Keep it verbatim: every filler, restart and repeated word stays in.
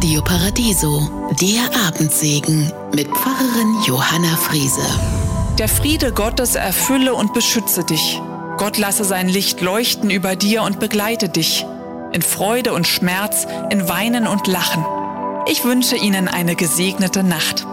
Radio Paradiso, der Abendsegen mit Pfarrerin Johanna Friese. Der Friede Gottes erfülle und beschütze dich. Gott lasse sein Licht leuchten über dir und begleite dich. In Freude und Schmerz, in Weinen und Lachen. Ich wünsche Ihnen eine gesegnete Nacht.